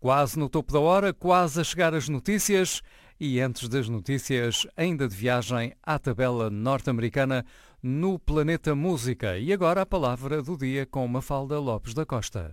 Quase no topo da hora, quase a chegar às notícias e antes das notícias ainda de viagem à tabela norte-americana no Planeta Música. E agora a palavra do dia com Mafalda Lopes da Costa.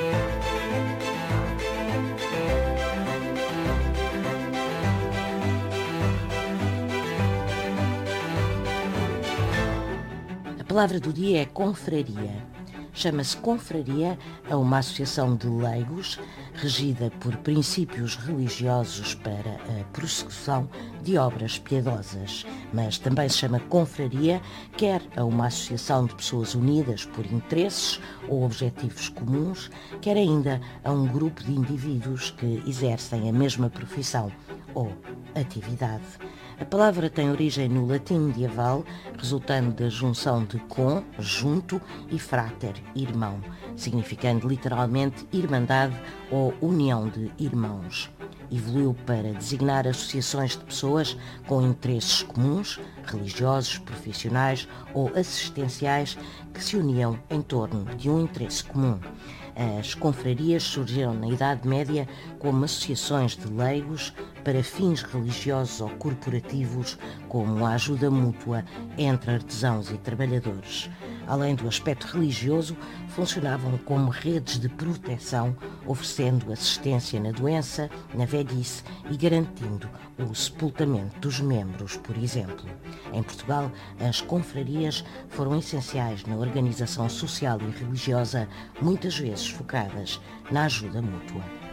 A palavra do dia é confraria. Chama-se confraria a uma associação de leigos regida por princípios religiosos para a prossecução de obras piedosas, mas também se chama confraria quer a uma associação de pessoas unidas por interesses ou objetivos comuns, quer ainda a um grupo de indivíduos que exercem a mesma profissão ou atividade. A palavra tem origem no latim medieval, resultando da junção de con, junto, e frater, irmão, significando literalmente irmandade ou união de irmãos. Evoluiu para designar associações de pessoas com interesses comuns, religiosos, profissionais ou assistenciais, que se uniam em torno de um interesse comum. As confrarias surgiram na Idade Média como associações de leigos para fins religiosos ou corporativos, como a ajuda mútua entre artesãos e trabalhadores. Além do aspecto religioso, funcionavam como redes de proteção, oferecendo assistência na doença, na velhice e garantindo o sepultamento dos membros, por exemplo. Em Portugal, as confrarias foram essenciais na organização social e religiosa, muitas vezes focadas na ajuda mútua.